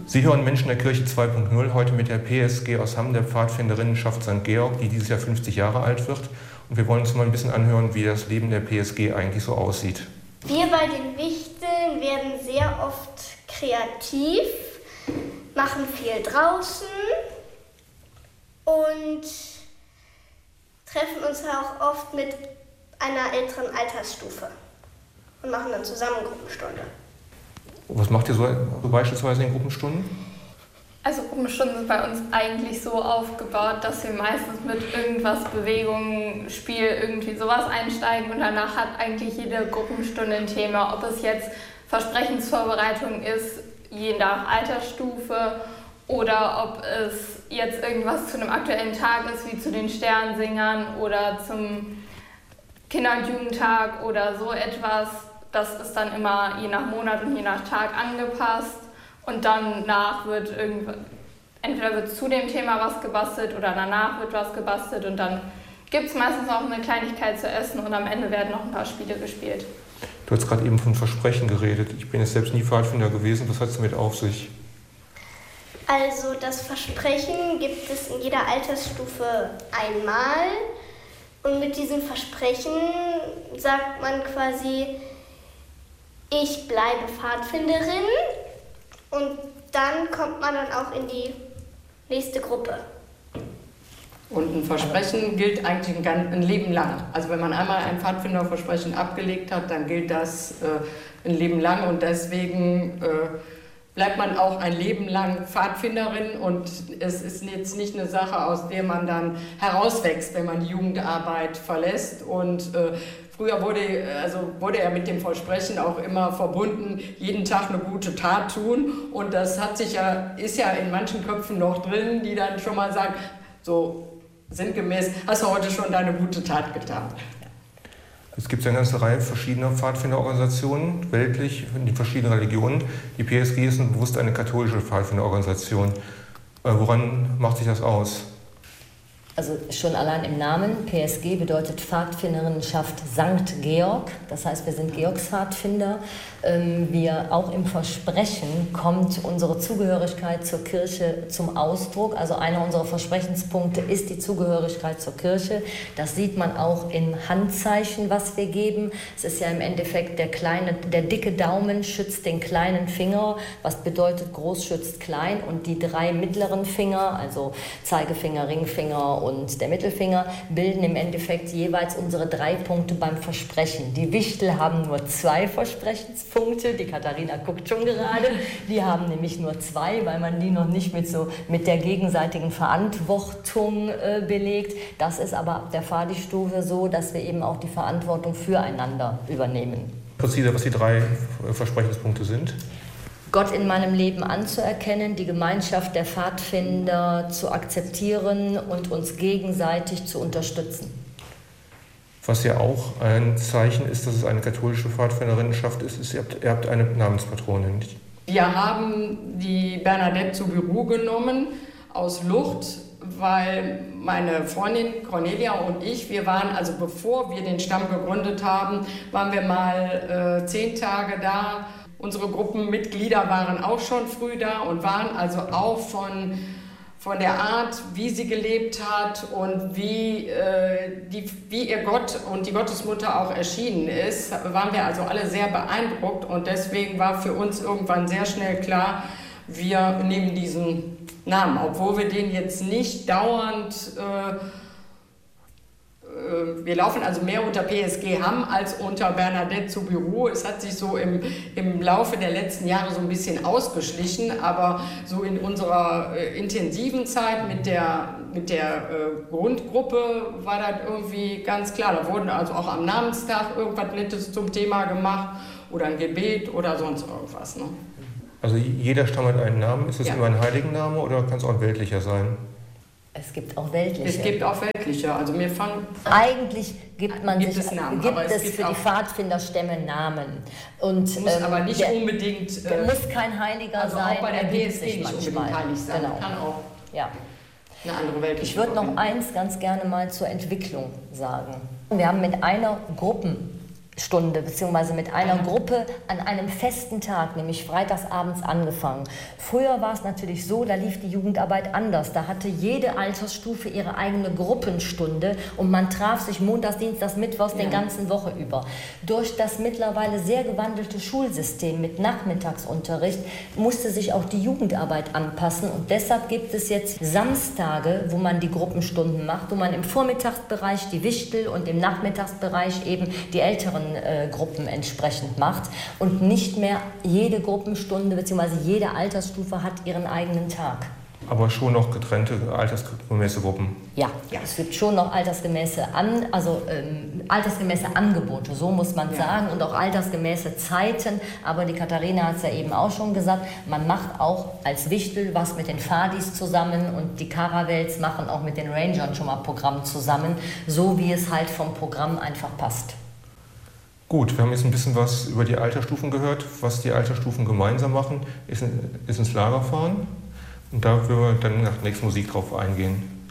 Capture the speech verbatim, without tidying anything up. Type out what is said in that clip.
Sie hören Menschen der Kirche zwei Punkt null, heute mit der P S G aus Hamm, der Pfadfinderinnenschaft Sankt Georg, die dieses Jahr fünfzig Jahre alt wird. Und wir wollen uns mal ein bisschen anhören, wie das Leben der P S G eigentlich so aussieht. Wir bei den Wichteln werden sehr oft kreativ, machen viel draußen und treffen uns auch oft mit einer älteren Altersstufe und machen dann zusammen Gruppenstunde. Was macht ihr so, so beispielsweise in Gruppenstunden? Also Gruppenstunden sind bei uns eigentlich so aufgebaut, dass wir meistens mit irgendwas, Bewegung, Spiel, irgendwie sowas einsteigen und danach hat eigentlich jede Gruppenstunde ein Thema, ob es jetzt Versprechensvorbereitung ist, je nach Altersstufe, oder ob es jetzt irgendwas zu einem aktuellen Tag ist, wie zu den Sternsingern oder zum Kinder- und Jugendtag oder so etwas. Das ist dann immer je nach Monat und je nach Tag angepasst. Und danach wird irgendwann, entweder wird zu dem Thema was gebastelt oder danach wird was gebastelt und dann gibt es meistens auch eine Kleinigkeit zu essen und am Ende werden noch ein paar Spiele gespielt. Du hast gerade eben von Versprechen geredet. Ich bin jetzt selbst nie Pfadfinder gewesen. Was hat es damit auf sich? Also das Versprechen gibt es in jeder Altersstufe einmal und mit diesem Versprechen sagt man quasi, ich bleibe Pfadfinderin. Und dann kommt man dann auch in die nächste Gruppe. Und ein Versprechen gilt eigentlich ein, ganz, ein Leben lang. Also wenn man einmal ein Pfadfinderversprechen abgelegt hat, dann gilt das äh, ein Leben lang. Und deswegen äh, bleibt man auch ein Leben lang Pfadfinderin. Und es ist jetzt nicht eine Sache, aus der man dann herauswächst, wenn man die Jugendarbeit verlässt. Und äh, Früher wurde, also wurde er mit dem Versprechen auch immer verbunden, jeden Tag eine gute Tat tun. Und das hat sich ja, ist ja in manchen Köpfen noch drin, die dann schon mal sagen, so sinngemäß, hast du heute schon deine gute Tat getan. Es gibt ja eine ganze Reihe verschiedener Pfadfinderorganisationen, weltlich, in den verschiedenen Religionen. Die P S G ist bewusst eine katholische Pfadfinderorganisation. Woran macht sich das aus? Also schon allein im Namen, P S G bedeutet Pfadfinderinnenschaft Sankt Georg, das heißt, wir sind Georgspfadfinder. Wir, auch im Versprechen kommt unsere Zugehörigkeit zur Kirche zum Ausdruck. Also einer unserer Versprechenspunkte ist die Zugehörigkeit zur Kirche. Das sieht man auch im Handzeichen, was wir geben. Es ist ja im Endeffekt der kleine, der dicke Daumen schützt den kleinen Finger, was bedeutet groß schützt klein, und die drei mittleren Finger, also Zeigefinger, Ringfinger und der Mittelfinger, bilden im Endeffekt jeweils unsere drei Punkte beim Versprechen. Die Wichtel haben nur zwei Versprechen. Punkte. Die Katharina guckt schon gerade. Die haben nämlich nur zwei, weil man die noch nicht mit, so, mit der gegenseitigen Verantwortung äh, belegt. Das ist aber ab der Pfadi-Stufe so, dass wir eben auch die Verantwortung füreinander übernehmen. Präzise, was die drei Versprechenspunkte sind? Gott in meinem Leben anzuerkennen, die Gemeinschaft der Pfadfinder zu akzeptieren und uns gegenseitig zu unterstützen. Was ja auch ein Zeichen ist, dass es eine katholische Pfadfinderinnenschaft ist, ist, ihr habt, ihr habt eine Namenspatronin. Wir haben die Bernadette zu Büro genommen aus Lucht, weil meine Freundin Cornelia und ich, wir waren, also bevor wir den Stamm gegründet haben, waren wir mal äh, zehn Tage da. Unsere Gruppenmitglieder waren auch schon früh da und waren also auch von... von der Art, wie sie gelebt hat und wie, äh, die, wie ihr Gott und die Gottesmutter auch erschienen ist, waren wir also alle sehr beeindruckt und deswegen war für uns irgendwann sehr schnell klar, wir nehmen diesen Namen, obwohl wir den jetzt nicht dauernd, äh, äh, wir laufen also mehr unter P S G Hamm als unter Bernadette zu Büro. Es hat sich so im, im Laufe der letzten Jahre so ein bisschen ausgeschlichen, aber so in unserer äh, intensiven Zeit mit der, mit der äh, Grundgruppe war das irgendwie ganz klar. Da wurden also auch am Namenstag irgendwas Nettes zum Thema gemacht oder ein Gebet oder sonst irgendwas. Ne? Also jeder Stamm hat einen Namen. Ist es ja immer ein Heiligenname oder kann es auch ein weltlicher sein? Es gibt auch weltliche. Es gibt auch weltliche. Also wir fangen. Eigentlich gibt man gibt sich, es, Namen, gibt aber es, es gibt für die Pfadfinderstämme Namen. Und, muss ähm, aber nicht der, unbedingt. Der äh, muss kein Heiliger also sein. Auch bei der P S G nicht manchmal. unbedingt heilig sein. Genau. Kann auch ja. eine andere weltliche. Ich würde noch eins ganz gerne mal zur Entwicklung sagen. Wir haben mit einer Gruppen Stunde beziehungsweise mit einer Gruppe an einem festen Tag, nämlich freitagsabends angefangen. Früher war es natürlich so, da lief die Jugendarbeit anders. Da hatte jede Altersstufe ihre eigene Gruppenstunde und man traf sich montags, dienstags, mittwochs, ja. den ganzen Woche über. Durch das mittlerweile sehr gewandelte Schulsystem mit Nachmittagsunterricht musste sich auch die Jugendarbeit anpassen und deshalb gibt es jetzt Samstage, wo man die Gruppenstunden macht, wo man im Vormittagsbereich die Wichtel und im Nachmittagsbereich eben die älteren Äh, Gruppen entsprechend macht und nicht mehr jede Gruppenstunde bzw. jede Altersstufe hat ihren eigenen Tag. Aber schon noch getrennte altersgemäße Gruppen? Ja, ja. Es gibt schon noch altersgemäße, An, also, ähm, altersgemäße Angebote, so muss man ja. sagen, und auch altersgemäße Zeiten. Aber die Katharina hat es ja eben auch schon gesagt, man macht auch als Wichtel was mit den Fadis zusammen und die Caravels machen auch mit den Rangern schon mal Programm zusammen, so wie es halt vom Programm einfach passt. Gut, wir haben jetzt ein bisschen was über die Altersstufen gehört. Was die Altersstufen gemeinsam machen, ist, ist ins Lager fahren. Und da würden wir dann nach der nächsten Musik drauf eingehen.